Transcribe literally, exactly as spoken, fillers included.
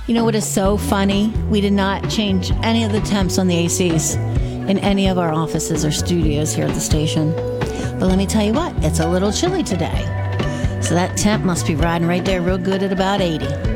You know what is so funny? We did not change any of the temps on the A Cs in any of our offices or studios here at the station. But let me tell you what, it's a little chilly today. So that temp must be riding right there real good at about eighty.